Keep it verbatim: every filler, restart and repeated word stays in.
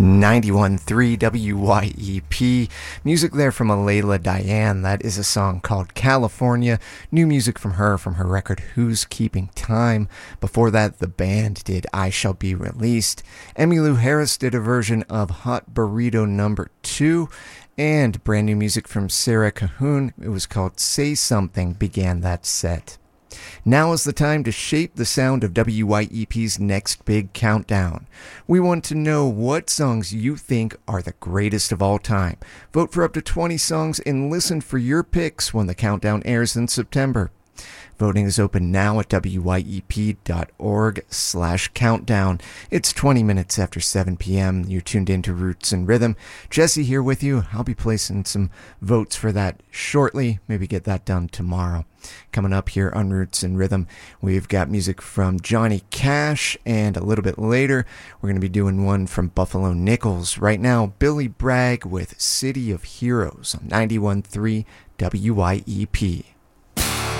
ninety-one point three W Y E P. Music there from Alayla Diane. That is a song called California. New music from her from her record Who's Keeping Time. Before that, the band did I Shall Be Released. Emmylou Harris did a version of Hot Burrito Number two. And brand new music from Sarah Cahoon. It was called Say Something began that set. Now is the time to shape the sound of W Y E P's next big countdown. We want to know what songs you think are the greatest of all time. Vote for up to twenty songs and listen for your picks when the countdown airs in September. Voting is open now at W Y E P dot org slash countdown. It's twenty minutes after seven p.m. You're tuned into Roots and Rhythm. Jesse here with you. I'll be placing some votes for that shortly. Maybe get that done tomorrow. Coming up here on Roots and Rhythm, we've got music from Johnny Cash, and a little bit later, we're going to be doing one from Buffalo Nichols. Right now, Billy Bragg with City of Heroes on ninety-one point three W Y E P.